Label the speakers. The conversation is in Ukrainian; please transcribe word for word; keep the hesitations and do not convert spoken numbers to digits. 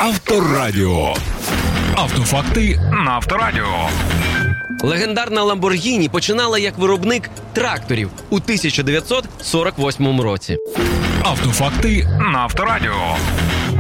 Speaker 1: Авторадіо. Автофакти на Авторадіо.
Speaker 2: Легендарна Lamborghini починала як виробник тракторів у тисяча дев'ятсот сорок восьмому році.
Speaker 1: Автофакти на Авторадіо.